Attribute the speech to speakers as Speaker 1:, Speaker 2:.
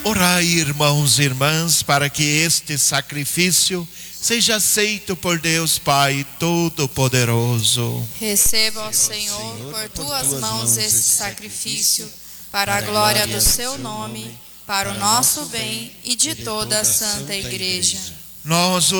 Speaker 1: Orai, irmãos e irmãs, para que este sacrifício seja aceito por Deus Pai Todo-Poderoso.
Speaker 2: Receba, ó Senhor, por tuas mãos esse sacrifício, para a glória do seu nome, para o nosso bem e de toda a Santa Igreja.
Speaker 1: Nós